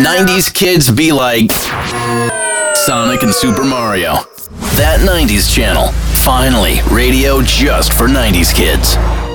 90s kids be like Sonic and Super Mario. That 90s channel. Finally, radio just for 90s kids.